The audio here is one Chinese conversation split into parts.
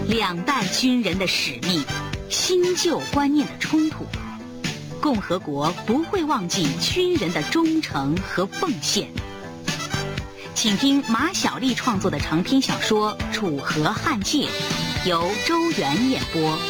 两代军人的使命，新旧观念的冲突。共和国不会忘记军人的忠诚和奉献。请听马小丽创作的长篇小说《楚河汉界》，由周元演播。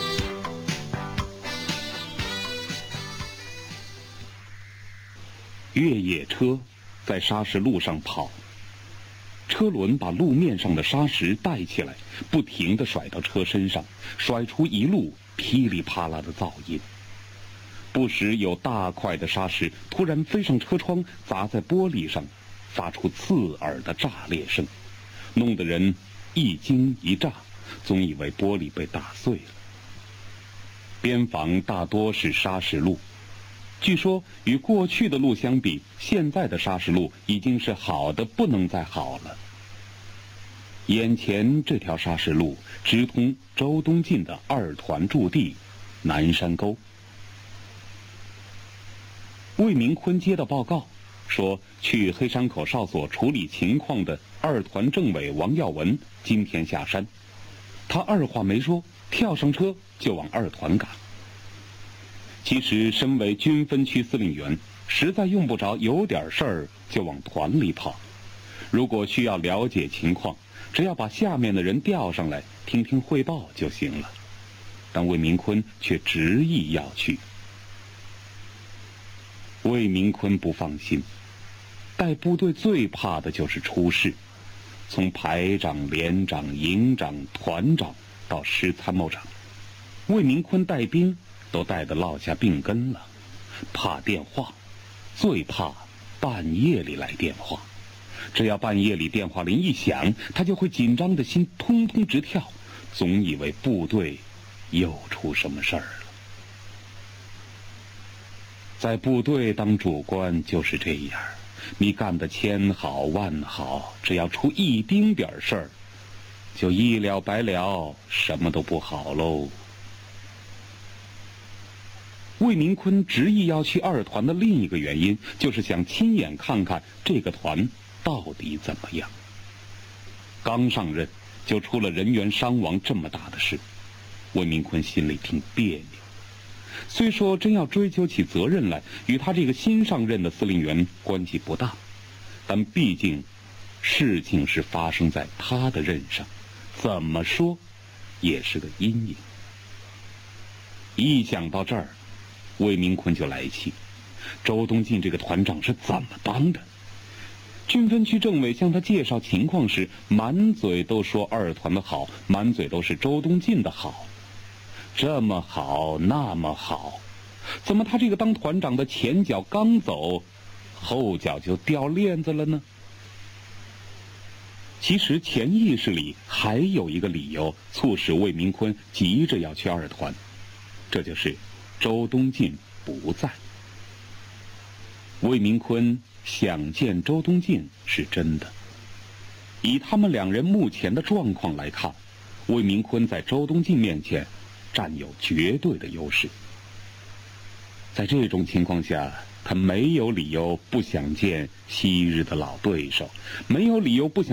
越野车在沙石路上跑，车轮把路面上的沙石带起来，不停地甩到车身上，甩出一路噼里啪啦的噪音。不时有大块的沙石突然飞上车窗，砸在玻璃上，发出刺耳的炸裂声，弄得人一惊一乍，总以为玻璃被打碎了。边防大多是沙石路，据说与过去的路相比，现在的沙石路已经是好的不能再好了。眼前这条沙石路直通周东进的二团驻地南山沟。魏明坤接到报告，说去黑山口哨所处理情况的二团政委王耀文今天下山。他二话没说，跳上车就往二团赶。其实身为军分区司令员，实在用不着有点事儿就往团里跑。如果需要了解情况，只要把下面的人调上来听听汇报就行了。但魏明坤却执意要去。魏明坤不放心，带部队最怕的就是出事。从排长、连长、营长、团长到师参谋长，魏明坤带兵都带得落下病根了。怕电话，最怕半夜里来电话。只要半夜里电话铃一响，他就会紧张的心通通直跳，总以为部队又出什么事儿了。在部队当主官就是这样，你干得千好万好，只要出一丁点事儿，就一了百了，什么都不好喽。魏明坤执意要去二团的另一个原因，就是想亲眼看看这个团到底怎么样。刚上任就出了人员伤亡这么大的事，魏明坤心里挺别扭。虽说真要追究起责任来，与他这个新上任的司令员关系不大，但毕竟事情是发生在他的任上，怎么说也是个阴影。一想到这儿，魏明坤就来气。周东进这个团长是怎么当的？军分区政委向他介绍情况时，满嘴都说二团的好，满嘴都是周东进的好。这么好那么好，怎么他这个当团长的前脚刚走，后脚就掉链子了呢？其实潜意识里还有一个理由促使魏明坤急着要去二团，这就是周东进不在。魏明坤想见周东进是真的，以他们两人目前的状况来看，魏明坤在周东进面前占有绝对的优势。在这种情况下，他没有理由不想见昔日的老对手，没有理由不想